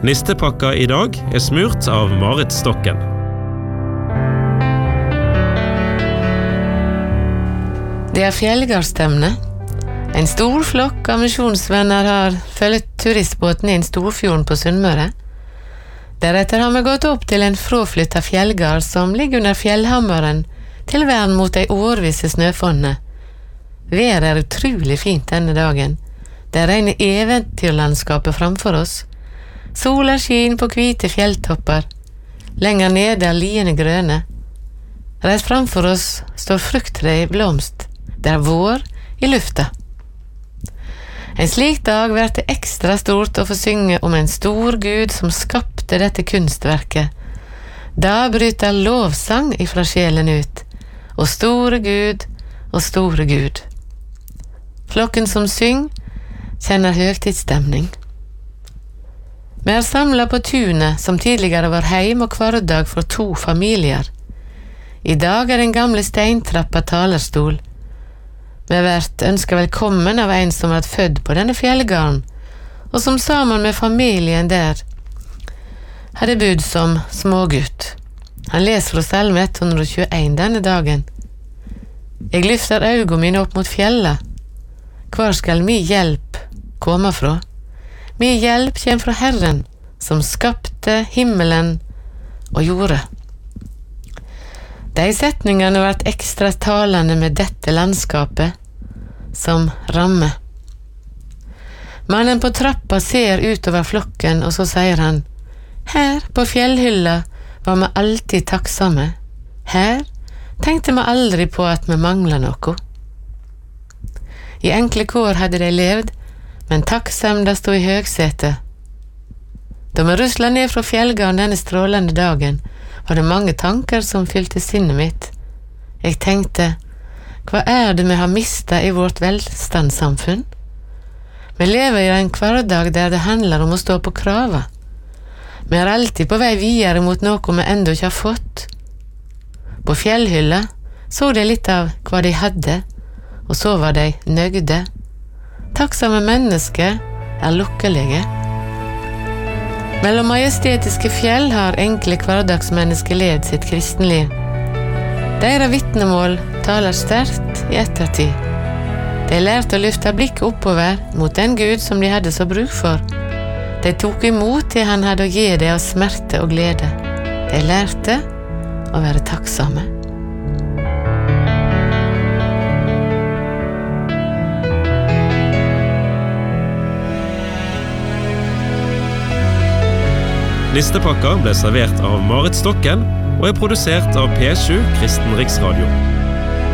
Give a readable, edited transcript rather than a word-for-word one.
Nistepakka I dag smurt av Marit Stokken. Det fjellgardstemne. En stor flokk av misjonsvenner har følget turistbåten inn Storfjorden på Sunnmøre. Deretter har vi gått opp til en fraflyttet fjellgard som ligger under fjellhammeren til vern mot de årvisse snøfonnene. Været utrolig fint denne dagen. Det rene eventyrlandskapet framfor oss. Sola skin på hvite fjelltopper. Lenger nede liene grønne. Rett framfor oss står frukttreet I blomst. Det vår I lufta. En slik dag blir det ekstra stort å få synge om en stor Gud som skapte dette kunstverket. Da bryter lovsang ifra sjelen ut. Og store Gud, og store Gud. Flokken som syng kjenner høgtidsstemning. Vi samlet på tunet som tidligere var heim og hverdag for 2 familier. I dag den gamle steintrappa talerstol. Vi vært ønsket velkommen av en som vært født på denne fjellgarden, og som sammen med familien der hadde bodd som smågutt. Han leser fra Salme 121 denne dagen. Jeg lyfter øynene mine opp mot fjellet. Hvor skal min hjelp komme fra? Min hjelp kommer fra Herren, som skapte himmelen og jorda. De setningene har vært ekstra talende med dette landskapet som ramme. Mannen på trappa ser utover flokken, og så sier han, «Her på fjellhylla var vi alltid takksomme. Her tenkte vi aldri på at vi manglet noe.» I enkle kår hadde de levd, men takksemda stod I høgsete. Da vi ruslet ned fra fjellgarden denne strålende dagen, var det mange tanker som fylte sinnet mitt. Jeg tenkte, hva det vi har mistet I vårt velstandssamfunn? Vi lever I en hverdag der det handler om å stå på krava. Vi alltid på vei videre mot noe vi enda ikke har fått. På fjellhylla så de litt av hva de hadde, og så var de nøgde. Takksomme mennesker lukkelige. Mellom majestetiske fjell har enkle hverdagsmennesker levd sitt kristenliv. Deres vitnemål taler sterkt I ettertid. De lærte å løfte blikket oppover mot den Gud som de hadde så bruk for. De tok imot det han hadde å gi dem av smerte og glede. De lærte å være takksomme. Nistepakka ble servert av Marit Stokken og produsert av P7 Kristen Riksradio.